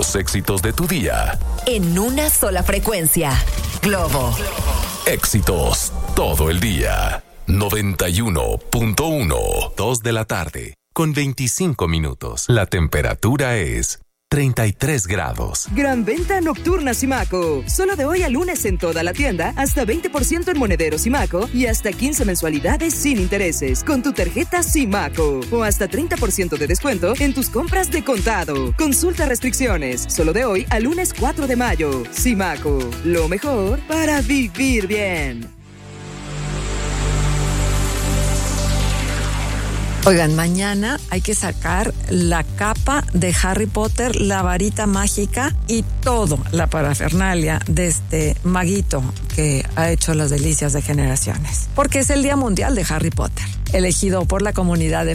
los éxitos de tu día. En una sola frecuencia. Globo. Éxitos todo el día. 91.1. 2 de la tarde, con 25 minutos. La temperatura es 33 grados. Gran venta nocturna Simaco. Solo de hoy a lunes en toda la tienda, hasta 20% en monederos Simaco y hasta 15 mensualidades sin intereses con tu tarjeta Simaco. O hasta 30% de descuento en tus compras de contado. Consulta restricciones. Solo de hoy a lunes 4 de mayo. Simaco. Lo mejor para vivir bien. Oigan, mañana hay que sacar la capa de Harry Potter, la varita mágica y todo la parafernalia de este maguito que ha hecho las delicias de generaciones. Porque es el Día Mundial de Harry Potter, elegido por la comunidad de